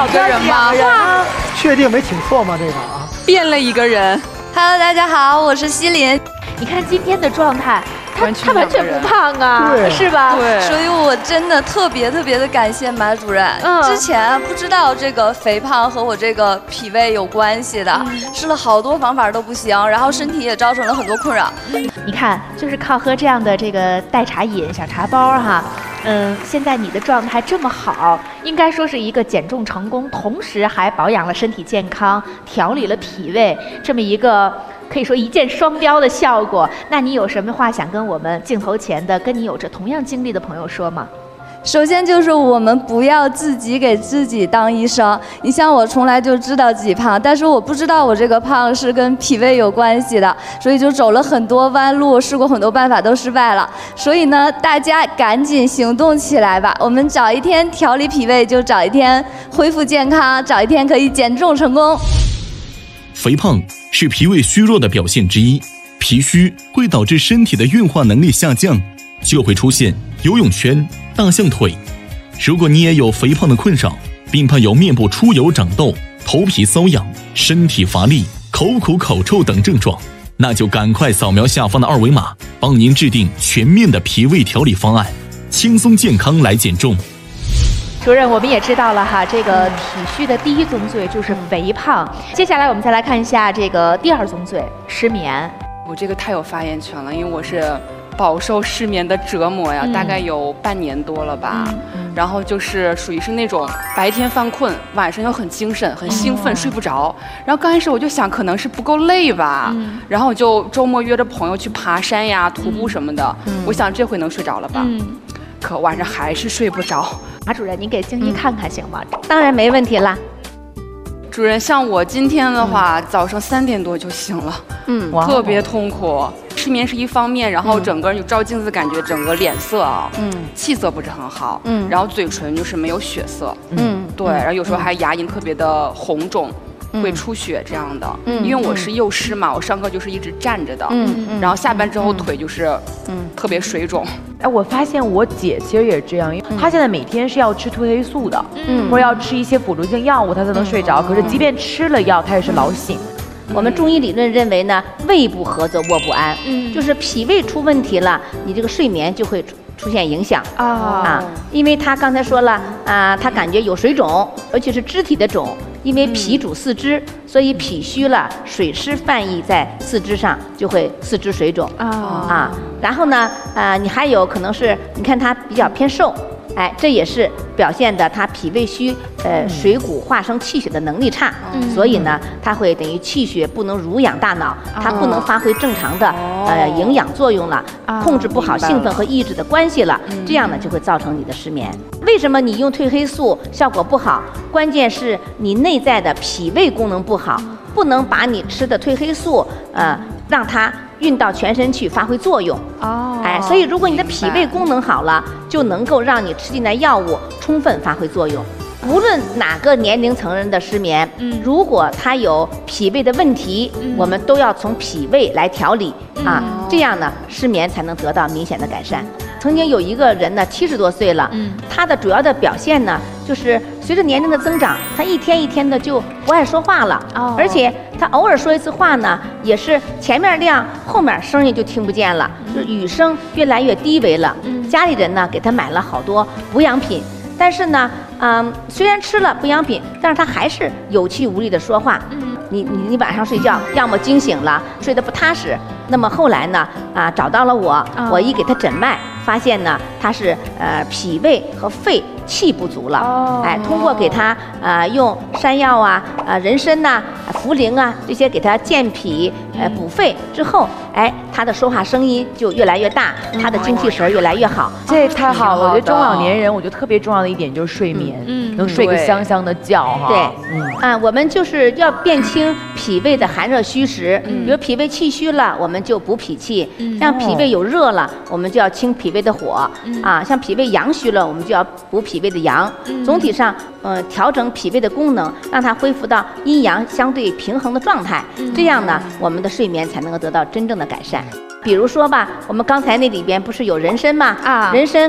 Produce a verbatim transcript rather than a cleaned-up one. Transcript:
小个人吗？ 哇，确定没请错吗？这个啊， 变了一个人。 Hello， 大家好，我是西林。 你看今天的状态，他完全他完全不胖啊， 对是吧？ 对， 所以我真的特别特别的感谢马主任。 嗯之前不知道这个肥胖和我这个脾胃有关系的， 嗯试了好多方法都不行，然后身体也造成了很多困扰。 你看，就是靠喝这样的这个代茶饮、小茶包哈。嗯，现在你的状态这么好，应该说是一个减重成功，同时还保养了身体健康，调理了脾胃，这么一个可以说一箭双雕的效果。那你有什么话想跟我们镜头前的、跟你有着同样经历的朋友说吗？ 首先就是我们不要自己给自己当医生。你像我从来就知道自己胖，但是我不知道我这个胖是跟脾胃有关系的，所以就走了很多弯路，试过很多办法都失败了。所以呢，大家赶紧行动起来吧！我们早一天调理脾胃，就早一天恢复健康，早一天可以减重成功。 肥胖是脾胃虚弱的表现之一，脾虚会导致身体的运化能力下降，就会出现游泳圈、大象腿。如果你也有肥胖的困扰，并伴有面部出油长痘、头皮瘙痒、身体乏力、口苦口臭等症状，那就赶快扫描下方的二维码，帮您制定全面的脾胃调理方案，轻松健康来减重。 主任，我们也知道了哈，这个体虚的第一宗罪就是肥胖。接下来我们再来看一下这个第二宗罪，失眠。 我这个太有发言权了，因为我是饱受失眠的折磨呀， 嗯大概有半年多了吧。 嗯嗯然后就是属于是那种白天犯困，晚上又很精神、很兴奋， 哦睡不着。然后刚开始我就想，可能是不够累吧。 嗯然后我就周末约着朋友去爬山呀、徒步什么的。 嗯我想这回能睡着了吧？ 嗯， 可晚上还是睡不着。 马主任，您给静怡看看行吗？ 当然没问题啦。 主任，像我今天的话，早上三点多就醒了， 嗯， 特别痛苦。失眠是一方面，然后整个人就照镜子，感觉整个脸色啊， 嗯气色不是很好， 嗯然后嘴唇就是没有血色， 嗯， 对，然后有时候还牙龈特别的红肿。 嗯会出血这样的， 嗯因为我是幼师嘛，我上课就是一直站着的， 嗯嗯然后下班之后腿就是， 嗯特别水肿， 哎，我发现我姐其实也是这样，因为她现在每天是要吃褪黑素的， 嗯或者要吃一些辅助性药物，她才能睡着。可是即便吃了药，她也是老醒。 我们中医理论认为呢，胃不和则卧不安， 嗯就是脾胃出问题了，你这个睡眠就会出出现影响啊啊。因为他刚才说了啊，他感觉有水肿，尤其是肢体的肿。因为脾主四肢，所以脾虚了，水湿泛溢在四肢上，就会四肢水肿啊啊。然后呢，啊，你还有可能是，你看他比较偏瘦，哎，这也是表现的他脾胃虚，呃，水谷化生气血的能力差，所以呢，他会等于气血不能濡养大脑，它不能发挥正常的呃营养作用了，控制不好兴奋和抑制的关系了，这样呢就会造成你的失眠。为什么你用褪黑素效果不好？关键是你内在的脾胃功能不好，不能把你吃的褪黑素呃让它运到全身去发挥作用。 哦， 哎，所以如果你的脾胃功能好了，就能够让你吃进来药物充分发挥作用。无论哪个年龄层人的失眠， 嗯如果他有脾胃的问题， 嗯我们都要从脾胃来调理、啊， 嗯这样呢，失眠才能得到明显的改善。曾经有一个人呢，七十多岁了， 嗯他的主要的表现呢，就是随着年龄的增长，他一天一天的就不爱说话了， 哦而且他偶尔说一次话呢，也是前面亮，后面声音就听不见了，就是语声越来越低微了。 嗯家里人呢给他买了好多补养品，但是呢，嗯，虽然吃了补养品，但是他还是有气无力的说话。 嗯你你你晚上睡觉，要么惊醒了，睡得不踏实。那么后来呢，啊，找到了我，我一给他诊脉，发现呢他是呃脾胃和肺气不足了。 哦哎，通过给他呃用山药啊、呃人参呐、茯苓啊这些给他健脾呃补肺之后，哎，他的说话声音就越来越大，他的精气神儿越来越好。 这也太好了！我觉得挺好的中老年人，我觉得特别重要的一点就是睡眠， 嗯能睡个对香香的觉哈。 对， 嗯。 啊，我们就是要辨清脾胃的寒热虚实。 嗯比如脾胃气虚了，我们就补脾气； 嗯像脾胃有热了，我们就要清脾胃的火。 嗯啊，像脾胃阳虚了，我们就要补脾胃的阳。 嗯总体上，呃，调整脾胃的功能，让它恢复到阴阳相对平衡的状态。 嗯这样呢，我们的睡眠才能够得到真正的改善。比如说吧，我们刚才那里边不是有人参吗？ 啊人参